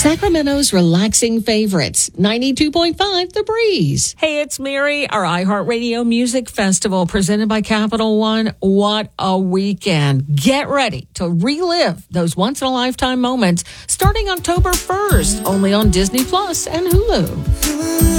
Sacramento's relaxing favorites, 92.5 The Breeze. Hey, it's Mary. Our iHeartRadio Music Festival presented by Capital One. What a weekend. Get ready to relive those once-in-a-lifetime moments starting October 1st, only on Disney Plus and Hulu.